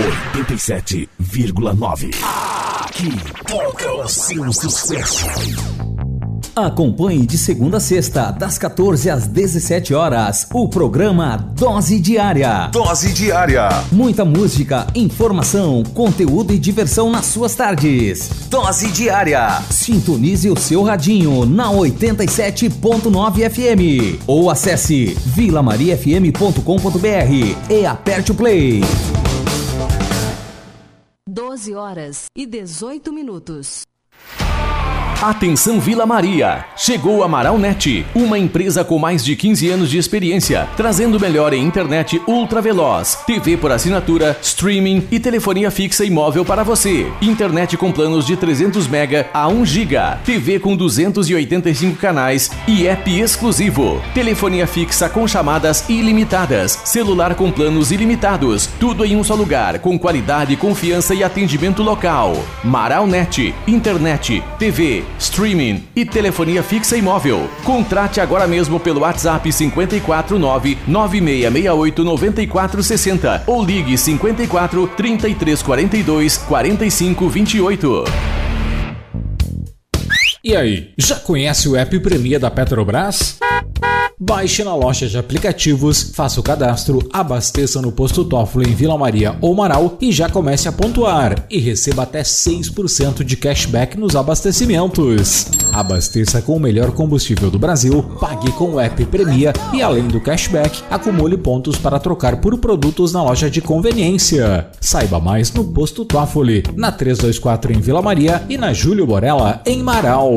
87,9. Aqui toca o seu sucesso. Acompanhe de segunda a sexta, das 14 às 17 horas, o programa Dose Diária. Dose Diária. Muita música, informação, conteúdo e diversão nas suas tardes. Dose Diária. Sintonize o seu radinho na 87.9 FM ou acesse vilamariafm.com.br e aperte o play. 12 horas e 18 minutos. Atenção Vila Maria, chegou a Amaralnet, uma empresa com mais de 15 anos de experiência, trazendo o melhor em internet ultra veloz, TV por assinatura, streaming e telefonia fixa e móvel para você. Internet com planos de 300 MB a 1 GB, TV com 285 canais e app exclusivo. Telefonia fixa com chamadas ilimitadas, celular com planos ilimitados, tudo em um só lugar, com qualidade, confiança e atendimento local. Amaralnet, internet, TV, streaming e telefonia fixa e móvel. Contrate agora mesmo pelo WhatsApp 549-9668-9460 ou ligue 54-3342-4528. E aí, já conhece o app Premia da Petrobras? Baixe na loja de aplicativos, faça o cadastro, abasteça no posto Toffoli em Vila Maria ou Marau e já comece a pontuar e receba até 6% de cashback nos abastecimentos. Abasteça com o melhor combustível do Brasil, pague com o app Premia e além do cashback, acumule pontos para trocar por produtos na loja de conveniência. Saiba mais no posto Toffoli, na 324 em Vila Maria e na Júlio Borella em Marau.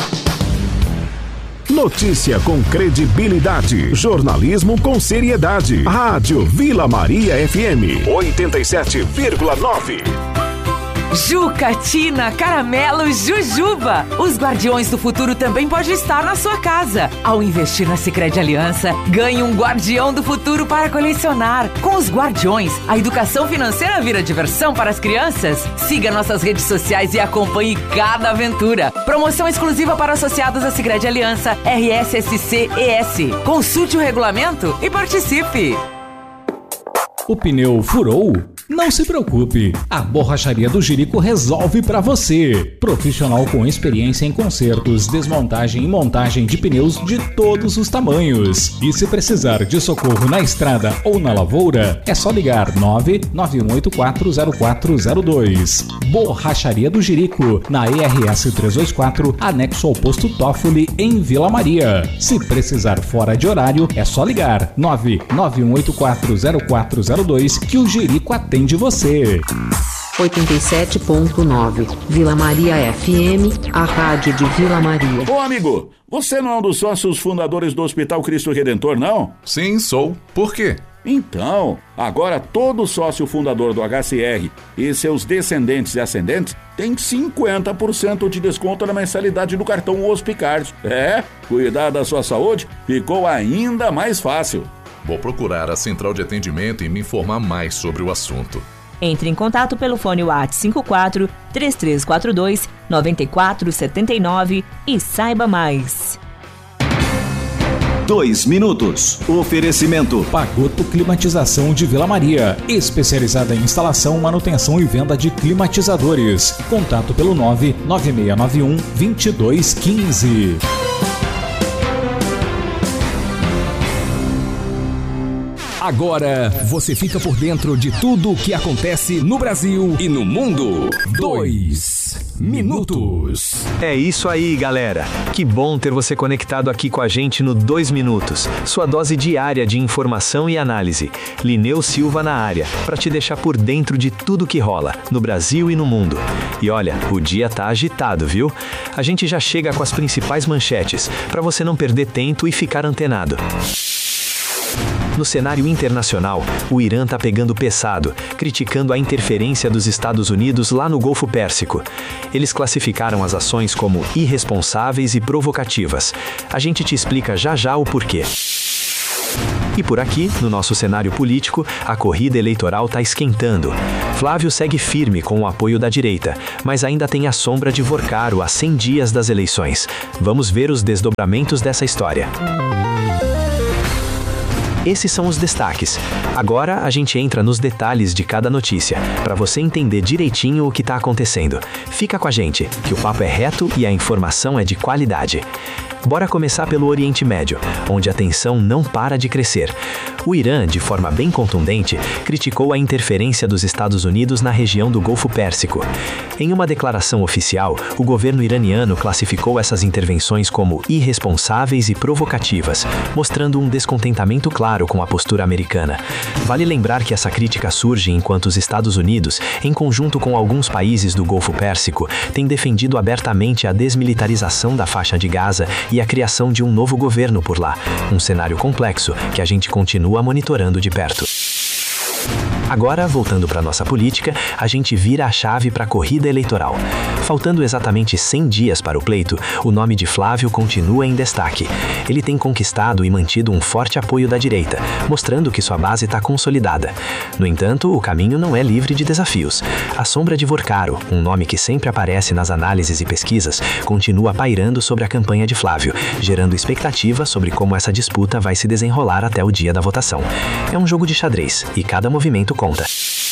Notícia com credibilidade. Jornalismo com seriedade. Rádio Vila Maria FM 87,9. Juca, Tina, Caramelo, Jujuba. Os Guardiões do Futuro também podem estar na sua casa. Ao investir na Sicredi Aliança, ganhe um Guardião do Futuro para colecionar. Com os Guardiões, a educação financeira vira diversão para as crianças. Siga nossas redes sociais e acompanhe cada aventura. Promoção exclusiva para associados à Sicredi Aliança RSSC-ES. Consulte o regulamento e participe. O pneu furou? Não se preocupe, a Borracharia do Jerico resolve para você. Profissional com experiência em consertos, desmontagem e montagem de pneus de todos os tamanhos. E se precisar de socorro na estrada ou na lavoura, é só ligar 991840402. Borracharia do Jerico, na ERS 324, anexo ao posto Toffoli em Vila Maria. Se precisar fora de horário, é só ligar 991840402 que o Jerico atende você. 87.9 Vila Maria FM, a rádio de Vila Maria. Ô amigo, você não é um dos sócios fundadores do Hospital Cristo Redentor, não? Sim, sou. Por quê? Então, agora todo sócio fundador do HCR e seus descendentes e ascendentes tem 50% de desconto na mensalidade do cartão Hospicard. Cuidar da sua saúde ficou ainda mais fácil. Vou procurar a central de atendimento e me informar mais sobre o assunto. Entre em contato pelo fone WhatsApp 54-3342-9479 e saiba mais. 2 minutos. Oferecimento. Pagoto Climatização de Vila Maria, especializada em instalação, manutenção e venda de climatizadores. Contato pelo 99691-2215. Agora você fica por dentro de tudo o que acontece no Brasil e no mundo. 2 minutos. É isso aí, galera. Que bom ter você conectado aqui com a gente no 2 minutos. Sua dose diária de informação e análise. Lineu Silva na área, para te deixar por dentro de tudo que rola no Brasil e no mundo. E olha, o dia tá agitado, viu? A gente já chega com as principais manchetes, para você não perder tempo e ficar antenado. No cenário internacional, o Irã tá pegando pesado, criticando a interferência dos Estados Unidos lá no Golfo Pérsico. Eles classificaram as ações como irresponsáveis e provocativas. A gente te explica já já o porquê. E por aqui, no nosso cenário político, a corrida eleitoral tá esquentando. Flávio segue firme com o apoio da direita, mas ainda tem a sombra de Vorcaro a 100 dias das eleições. Vamos ver os desdobramentos dessa história. Esses são os destaques. Agora a gente entra nos detalhes de cada notícia, para você entender direitinho o que está acontecendo. Fica com a gente, que o papo é reto e a informação é de qualidade. Bora começar pelo Oriente Médio, onde a tensão não para de crescer. O Irã, de forma bem contundente, criticou a interferência dos Estados Unidos na região do Golfo Pérsico. Em uma declaração oficial, o governo iraniano classificou essas intervenções como irresponsáveis e provocativas, mostrando um descontentamento claro com a postura americana. Vale lembrar que essa crítica surge enquanto os Estados Unidos, em conjunto com alguns países do Golfo Pérsico, têm defendido abertamente a desmilitarização da faixa de Gaza e a criação de um novo governo por lá, um cenário complexo que a gente continua monitorando de perto. Agora, voltando para nossa política, a gente vira a chave para a corrida eleitoral. Faltando exatamente 100 dias para o pleito, o nome de Flávio continua em destaque. Ele tem conquistado e mantido um forte apoio da direita, mostrando que sua base está consolidada. No entanto, o caminho não é livre de desafios. A sombra de Vorcaro, um nome que sempre aparece nas análises e pesquisas, continua pairando sobre a campanha de Flávio, gerando expectativa sobre como essa disputa vai se desenrolar até o dia da votação. É um jogo de xadrez, e cada movimento conta.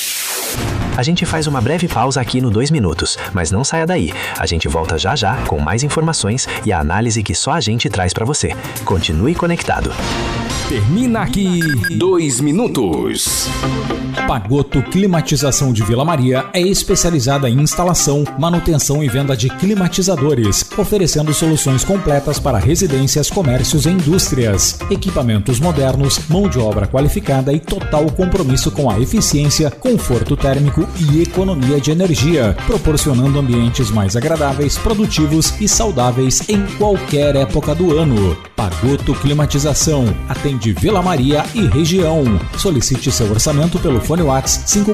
A gente faz uma breve pausa aqui no 2 minutos, mas não saia daí. A gente volta já já com mais informações e a análise que só a gente traz para você. Continue conectado. Termina aqui 2 minutos. Pagoto Climatização de Vila Maria é especializada em instalação, manutenção e venda de climatizadores, oferecendo soluções completas para residências, comércios e indústrias. Equipamentos modernos, mão de obra qualificada e total compromisso com a eficiência, conforto térmico e economia de energia, proporcionando ambientes mais agradáveis, produtivos e saudáveis em qualquer época do ano. Pagoto Climatização atende Vila Maria e região. Solicite seu orçamento pelo fone WhatsApp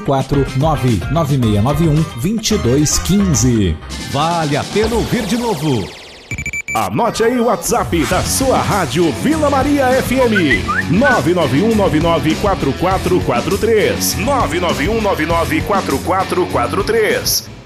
549-9691-2215. Vale a pena ouvir de novo. Anote aí o WhatsApp da sua rádio Vila Maria FM. 991994443. 991994443.